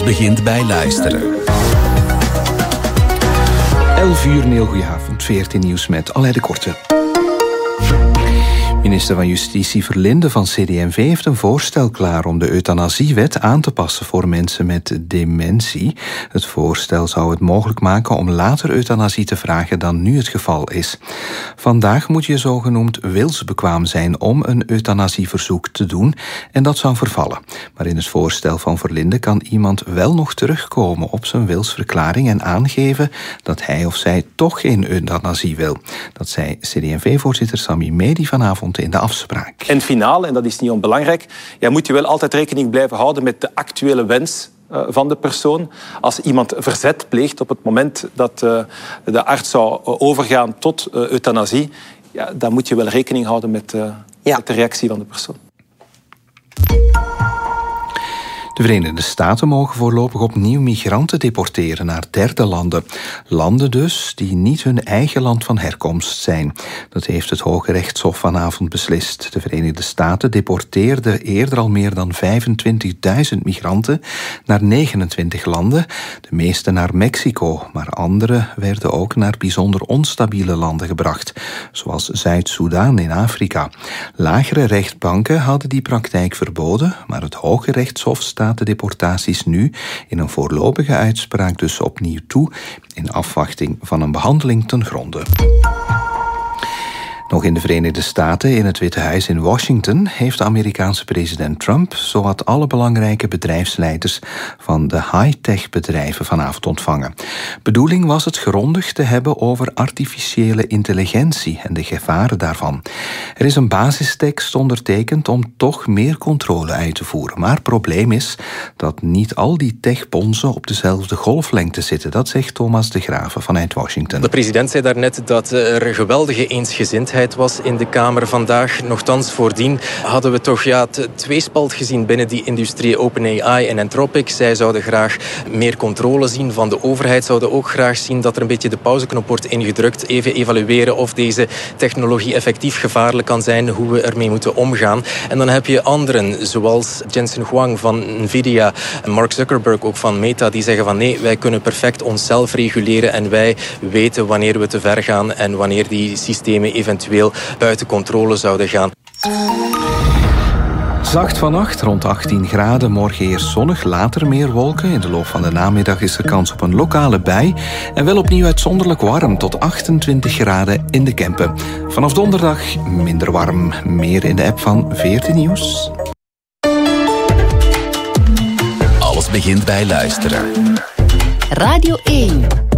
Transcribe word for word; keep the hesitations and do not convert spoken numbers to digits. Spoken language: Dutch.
Alles begint bij luisteren. elf uur, een heel goedenavond. veertien nieuws met Alain de Korte. Minister van Justitie Verlinde van C D en V heeft een voorstel klaar om de euthanasiewet aan te passen voor mensen met dementie. Het voorstel zou het mogelijk maken om later euthanasie te vragen dan nu het geval is. Vandaag moet je zogenoemd wilsbekwaam zijn om een euthanasieverzoek te doen en dat zou vervallen. Maar in het voorstel van Verlinde kan iemand wel nog terugkomen op zijn wilsverklaring en aangeven dat hij of zij toch geen euthanasie wil. Dat zei C D en V-voorzitter Sami Medi vanavond in de afspraak. En finaal, en dat is niet onbelangrijk, ja, moet je wel altijd rekening blijven houden met de actuele wens uh, van de persoon. Als iemand verzet pleegt op het moment dat uh, de arts zou overgaan tot uh, euthanasie, ja, dan moet je wel rekening houden met, uh, ja. met de reactie van de persoon. De Verenigde Staten mogen voorlopig opnieuw migranten deporteren naar derde landen. Landen dus die niet hun eigen land van herkomst zijn. Dat heeft het Hoge Rechtshof vanavond beslist. De Verenigde Staten deporteerden eerder al meer dan vijfentwintigduizend migranten naar negenentwintig landen. De meeste naar Mexico, maar andere werden ook naar bijzonder onstabiele landen gebracht, zoals Zuid-Soedan in Afrika. Lagere rechtbanken hadden die praktijk verboden, maar het Hoge Rechtshof staat de deportaties nu in een voorlopige uitspraak dus opnieuw toe, in afwachting van een behandeling ten gronde. Nog in de Verenigde Staten, in het Witte Huis in Washington, heeft de Amerikaanse president Trump zowat alle belangrijke bedrijfsleiders van de high-tech bedrijven vanavond ontvangen. Bedoeling was het grondig te hebben over artificiële intelligentie en de gevaren daarvan. Er is een basistekst ondertekend om toch meer controle uit te voeren. Maar het probleem is dat niet al die techbonzen op dezelfde golflengte zitten. Dat zegt Thomas de Graven vanuit Washington. De president zei daarnet dat er geweldige eensgezindheid was in de Kamer vandaag. Nochtans, voordien hadden we toch ja, tweespalt gezien binnen die industrie. OpenAI en Anthropic. Zij zouden graag meer controle zien van de overheid. Zouden ook graag zien dat er een beetje de pauzeknop wordt ingedrukt. Even evalueren of deze technologie effectief gevaarlijk kan zijn. Hoe we ermee moeten omgaan. En dan heb je anderen, zoals Jensen Huang van Nvidia. En Mark Zuckerberg ook van Meta. Die zeggen van nee, wij kunnen perfect onszelf reguleren. En wij weten wanneer we te ver gaan. En wanneer die systemen eventueel buiten controle zouden gaan. Zacht vannacht, rond achttien graden. Morgen eerst zonnig, later meer wolken. In de loop van de namiddag is er kans op een lokale bui. En wel opnieuw uitzonderlijk warm, tot achtentwintig graden in de Kempen. Vanaf donderdag minder warm. Meer in de app van veertien Nieuws. Alles begint bij luisteren. Radio één.